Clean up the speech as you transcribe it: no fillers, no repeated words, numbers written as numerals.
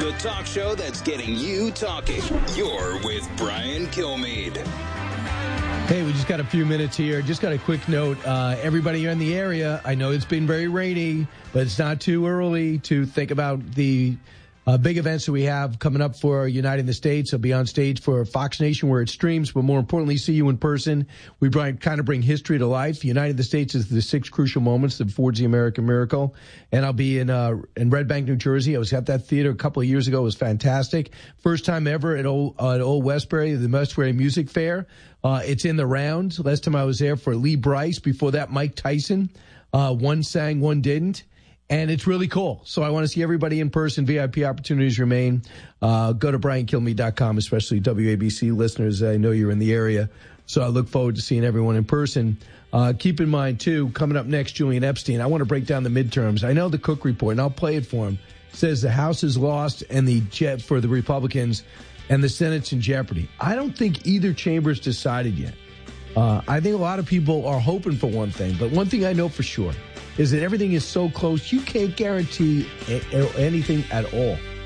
the talk show that's getting you talking. You're with Brian Kilmeade. Hey, we just got a few minutes here. Just got a quick note. Everybody in the area, I know it's been very rainy, but it's not too early to think about the big events that we have coming up for Uniting the States. I'll be on stage for Fox Nation where it streams, but more importantly, see you in person. We kind of bring history to life. Uniting the States is the 6 crucial moments that forged the American miracle. And I'll be in Red Bank, New Jersey. I was at that theater a couple of years ago. It was fantastic. First time ever at Old Westbury, the Westbury Music Fair. It's in the rounds. Last time I was there for Lee Brice. Before that, Mike Tyson. One sang, one didn't. And it's really cool. So I want to see everybody in person. VIP opportunities remain. Go to BrianKilmeade.com, especially WABC listeners. I know you're in the area. So I look forward to seeing everyone in person. Keep in mind, too, coming up next, Julian Epstein. I want to break down the midterms. I know the Cook Report, and I'll play it for him. It says the House is lost and for the Republicans, and the Senate's in jeopardy. I don't think either chamber's decided yet. I think a lot of people are hoping for one thing, but one thing I know for sure is that everything is so close, you can't guarantee anything at all.